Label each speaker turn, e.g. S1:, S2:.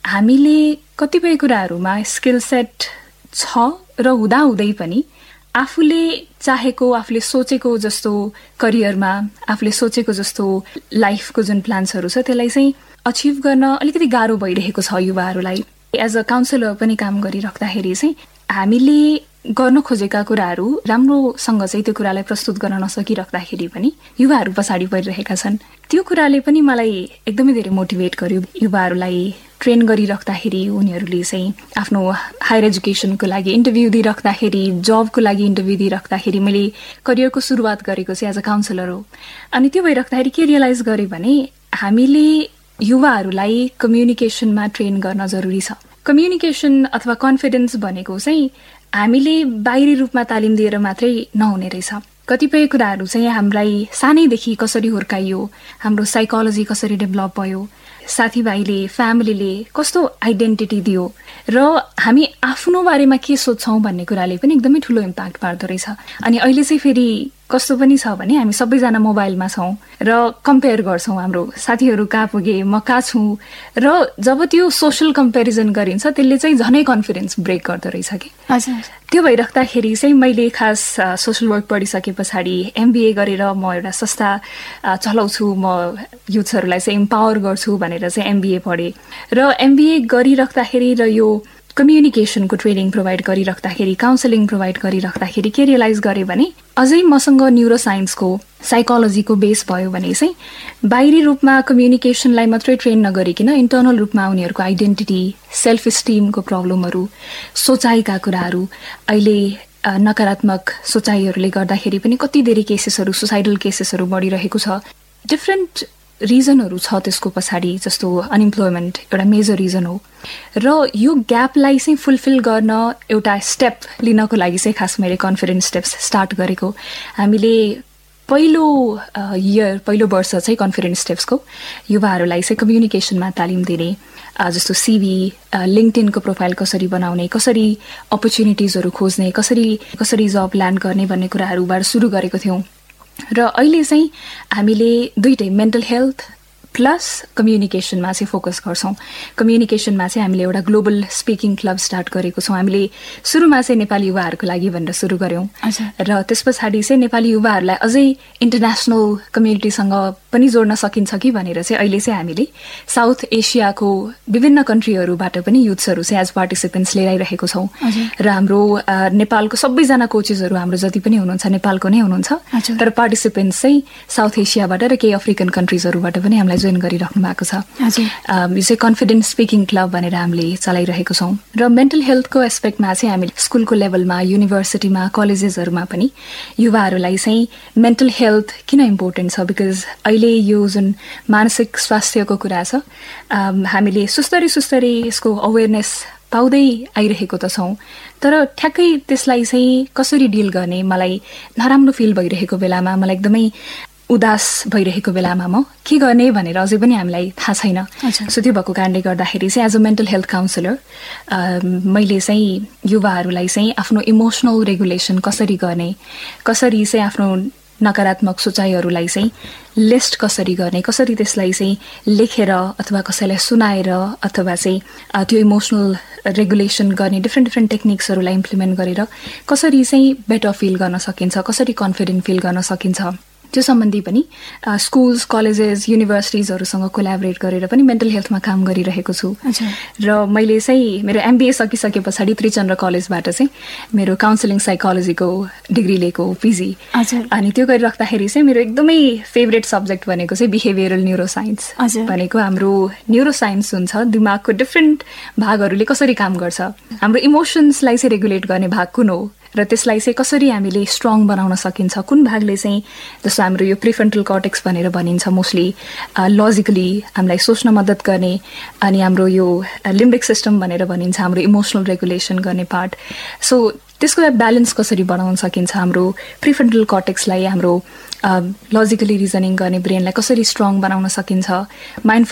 S1: हामीले कतिपय कुराहरूमा स्किल सेट छ र हुँदाहुँदै पनि आफूले चाहेको आफूले सोचेको जस्तो करियरमा आफूले सोचेको जस्तो लाइफको जुन प्लान्सहरू छ त्यसलाई चाहिँ अचिभ गर्न अलिकति गाह्रो भइरहेको छ युवाहरूलाई। एज अ काउन्सिलर पनि काम गरिराख्दाखेरि चाहिँ हामीले गर्न खोजेका कुराहरू राम्रोसँग चाहिँ त्यो कुरालाई प्रस्तुत गर्न नसकिराख्दाखेरि पनि युवाहरू पछाडि परिरहेका छन्। त्यो कुराले पनि मलाई एकदमै धेरै मोटिभेट गर्यो। युवाहरूलाई ट्रेन गरिराख्दाखेरि उनीहरूले चाहिँ आफ्नो हायर एजुकेसनको लागि इन्टरभ्यू दिइराख्दाखेरि, जबको लागि इन्टरभ्यू दिइराख्दाखेरि मैले करियरको सुरुवात गरेको चाहिँ एज अ काउन्सिलर हो। अनि त्यो भइराख्दाखेरि के रियलाइज गरेँ भने हामीले युवाहरूलाई कम्युनिकेसनमा ट्रेन गर्न जरुरी छ। कम्युनिकेसन अथवा कन्फिडेन्स भनेको चाहिँ हामीले बाहिरी रूपमा तालिम दिएर मात्रै नहुने रहेछ। कतिपय कुराहरू चाहिँ हामीलाई सानैदेखि कसरी हुर्काइयो, हाम्रो साइकोलोजी कसरी डेभलप भयो, साथीभाइले फ्यामिलीले कस्तो आइडेन्टिटी दियो र हामी आफ्नो बारेमा के सोच्छौँ भन्ने कुराले पनि एकदमै ठुलो इम्प्याक्ट पार्दो रहेछ। अनि अहिले चाहिँ फेरि कस्तो पनि छ भने हामी सबैजना मोबाइलमा छौँ र कम्पेयर गर्छौँ हाम्रो साथीहरू कहाँ पुगे, म कहाँ छु, र जब त्यो सोसल कम्पेरिजन गरिन्छ त्यसले चाहिँ झनै कन्फिडेन्स ब्रेक गर्दो रहेछ कि।
S2: हजुर।
S1: त्यो भइराख्दाखेरि चाहिँ मैले खास सोसल वर्क पढिसके पछाडि MBA गरेर म एउटा संस्था चलाउँछु, म युथ्सहरूलाई चाहिँ इम्पावर गर्छु भनेर चाहिँ MBA पढेँ। र MBA गरिराख्दाखेरि र यो कम्युनिकेसनको ट्रेनिङ प्रोभाइड गरिराख्दाखेरि, काउन्सिलिङ प्रोभाइड गरिराख्दाखेरि के रियलाइज गरेँ भने अझै मसँग न्युरो साइन्सको साइकोलोजीको बेस भयो भने चाहिँ बाहिरी रूपमा कम्युनिकेसनलाई मात्रै ट्रेन नगरिकन इन्टर्नल रूपमा उनीहरूको आइडेन्टिटी, सेल्फ इस्टिमको प्रब्लमहरू, सोचाइका कुराहरू, अहिले नकारात्मक सोचाइहरूले गर्दाखेरि पनि कति धेरै केसेसहरू, सुसाइडल केसेसहरू बढिरहेको छ। डिफ्रेन्ट रिजनहरू छ त्यसको पछाडि, जस्तो अनइम्प्लोइमेन्ट एउटा मेजर रिजन हो। र यो ग्यापलाई चाहिँ फुलफिल गर्न एउटा स्टेप लिनको लागि चाहिँ खास मैले कन्फिडेन्स स्टेप्स स्टार्ट गरेको। हामीले पहिलो वर्ष चाहिँ कन्फिडेन्स स्टेप्सको युवाहरूलाई चाहिँ कम्युनिकेसनमा तालिम दिने, जस्तो CV, लिङ्क्डइनको प्रोफाइल कसरी बनाउने, कसरी अपर्च्युनिटिजहरू खोज्ने, कसरी जब ल्यान्ड गर्ने भन्ने कुराहरूबाट सुरु गरेको थियौँ। र अहिले चाहिँ हामीले दुईटै मेन्टल हेल्थ प्लस कम्युनिकेसनमा चाहिँ फोकस गर्छौँ। कम्युनिकेसनमा चाहिँ हामीले एउटा ग्लोबल स्पिकिङ क्लब स्टार्ट गरेको छौँ। हामीले सुरुमा चाहिँ नेपाली युवाहरूको लागि भनेर सुरु गऱ्यौँ र त्यस पछाडि चाहिँ नेपाली युवाहरूलाई अझै इन्टरनेसनल कम्युनिटीसँग पनि जोड्न सकिन्छ कि भनेर चाहिँ अहिले चाहिँ हामीले साउथ एसियाको विभिन्न कन्ट्रीहरूबाट पनि युथ्सहरू चाहिँ एज पार्टिसिपेन्ट्स लिएर आइरहेको छौँ। र हाम्रो नेपालको सबैजना कोचेसहरू हाम्रो जति पनि हुनुहुन्छ नेपालको नै हुनुहुन्छ, तर पार्टिसिपेन्ट्स चाहिँ साउथ एसियाबाट र केही अफ्रिकन कन्ट्रिजहरूबाट पनि हामीलाई जोइन गरिराख्नु भएको छ। यो चाहिँ कन्फिडेन्स स्पिकिङ क्लब भनेर हामीले चलाइरहेको छौँ। र मेन्टल हेल्थको एस्पेक्टमा चाहिँ हामीले स्कुलको लेभलमा, युनिभर्सिटीमा, कलेजेसहरूमा पनि युवाहरूलाई चाहिँ मेन्टल हेल्थ किन इम्पोर्टेन्ट छ, बिकज अहिले यो जुन मानसिक स्वास्थ्यको कुरा छ हामीले सुस्तरी यसको अवेरनेस पाउँदै आइरहेको त छौँ, तर ठ्याक्कै त्यसलाई चाहिँ कसरी डिल गर्ने, मलाई नराम्रो फिल भइरहेको बेलामा, मलाई एकदमै उदास भइरहेको बेलामा म के गर्ने भनेर अझै पनि हामीलाई थाहा छैन। सो त्यो भएको कारणले गर्दाखेरि चाहिँ as a mental health counsellor मैले चाहिँ युवाहरूलाई चाहिँ आफ्नो इमोसनल रेगुलेसन कसरी गर्ने, कसरी चाहिँ आफ्नो नकारात्मक सोचाइहरूलाई चाहिँ लिस्ट कसरी गर्ने, कसरी त्यसलाई चाहिँ लेखेर अथवा कसैलाई सुनाएर अथवा चाहिँ त्यो इमोसनल रेगुलेसन गर्ने डिफ्रेन्ट टेक्निक्सहरूलाई इम्प्लिमेन्ट गरेर कसरी चाहिँ बेटर फिल गर्न सकिन्छ, कसरी कन्फिडेन्ट फिल गर्न सकिन्छ, त्यो सम्बन्धी पनि स्कुल्स, कलेजेस, युनिभर्सिटिजहरूसँग कोल्याबोरेट गरेर पनि मेन्टल हेल्थमा काम गरिरहेको छु। र मैले चाहिँ मेरो MBA सकिसके पछाडि त्रिचन्द्र कलेजबाट चाहिँ मेरो काउन्सिलिङ साइकोलोजीको डिग्री लिएको PG। अनि त्यो गरिराख्दाखेरि चाहिँ मेरो एकदमै फेभरेट सब्जेक्ट भनेको चाहिँ बिहेभियरल न्युरो साइन्स भनेको हाम्रो न्युरो साइन्स हुन्छ दिमागको डिफ्रेन्ट भागहरूले कसरी काम गर्छ, हाम्रो इमोसन्सलाई चाहिँ रेगुलेट गर्ने भाग कुन हो र त्यसलाई चाहिँ कसरी हामीले स्ट्रङ बनाउन सकिन्छ, कुन भागले चाहिँ जस्तो हाम्रो यो प्रिफ्रन्टल कर्टेक्स भनेर भनिन्छ मोस्टली लजिकली हामीलाई सोच्न मद्दत गर्ने, अनि हाम्रो यो लिम्बिक सिस्टम भनेर भनिन्छ हाम्रो इमोसनल रेगुलेसन गर्ने पार्ट। सो त्यसको ब्यालेन्स कसरी बनाउन सकिन्छ, हाम्रो प्रिफ्रन्टल कर्टेक्सलाई, हाम्रो लजिकली रिजनिङ गर्ने ब्रेनलाई कसरी स्ट्रङ बनाउन सकिन्छ, माइन्ड